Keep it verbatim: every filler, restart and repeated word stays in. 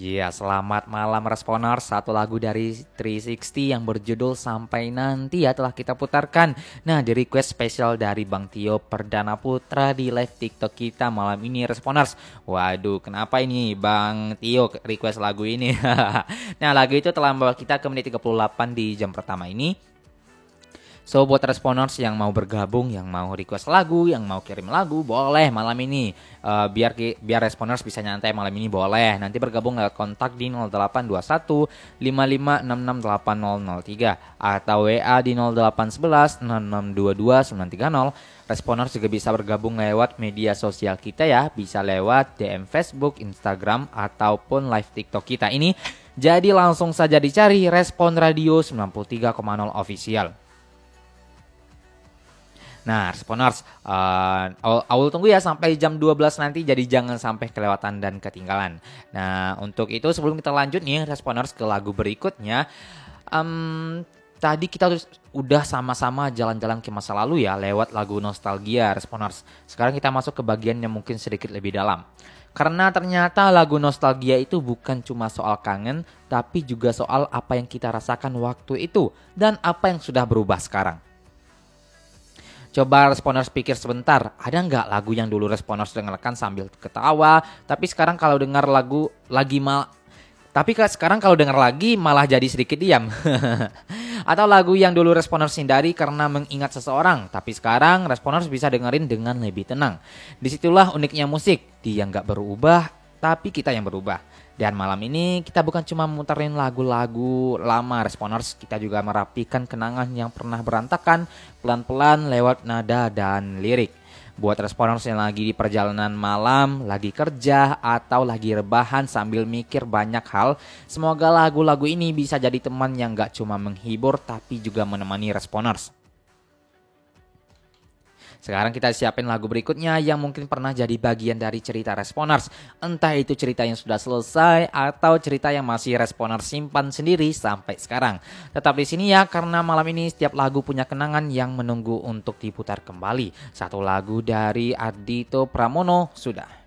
Iya, selamat malam Responers. Satu lagu dari tiga enam nol yang berjudul Sampai Nanti ya telah kita putarkan. Nah, di request spesial dari Bang Tio Perdana Putra di live TikTok kita malam ini Responers. Waduh, kenapa ini Bang Tio request lagu ini? Nah, lagu itu telah membawa kita ke menit tiga puluh delapan di jam pertama ini. So buat Responers yang mau bergabung, yang mau request lagu, yang mau kirim lagu, boleh malam ini. Uh, biar biar Responers bisa nyantai malam ini boleh. Nanti bergabung lewat kontak di nol delapan dua satu lima lima enam enam delapan nol nol tiga atau W A di nol delapan satu satu enam enam dua dua sembilan tiga nol. Responers juga bisa bergabung lewat media sosial kita ya, bisa lewat D M Facebook, Instagram ataupun live TikTok kita ini. Jadi langsung saja dicari Respon Radio sembilan puluh tiga koma nol Official. Nah, Responers, uh, awal tunggu ya sampai jam dua belas nanti, jadi jangan sampai kelewatan dan ketinggalan. Nah, untuk itu sebelum kita lanjut nih Responers ke lagu berikutnya, um, tadi kita udah sama-sama jalan-jalan ke masa lalu ya lewat lagu nostalgia Responers. Sekarang kita masuk ke bagian yang mungkin sedikit lebih dalam. Karena ternyata lagu nostalgia itu bukan cuma soal kangen, tapi juga soal apa yang kita rasakan waktu itu dan apa yang sudah berubah sekarang. Coba Responers pikir sebentar, ada nggak lagu yang dulu Responers dengarkan sambil ketawa, tapi sekarang kalau dengar lagu lagi mal, tapi sekarang kalau dengar lagi malah jadi sedikit diam. Atau lagu yang dulu Responers hindari karena mengingat seseorang, tapi sekarang Responers bisa dengerin dengan lebih tenang. Disitulah uniknya musik, dia nggak berubah, tapi kita yang berubah. Dan malam ini kita bukan cuma muterin lagu-lagu lama Responers, kita juga merapikan kenangan yang pernah berantakan pelan-pelan lewat nada dan lirik. Buat Responers yang lagi di perjalanan malam, lagi kerja atau lagi rebahan sambil mikir banyak hal, semoga lagu-lagu ini bisa jadi teman yang gak cuma menghibur tapi juga menemani Responers. Sekarang kita siapin lagu berikutnya yang mungkin pernah jadi bagian dari cerita Responers. Entah itu cerita yang sudah selesai atau cerita yang masih Responers simpan sendiri sampai sekarang. Tetap di sini ya, karena malam ini setiap lagu punya kenangan yang menunggu untuk diputar kembali. Satu lagu dari Ardhito Pramono sudah.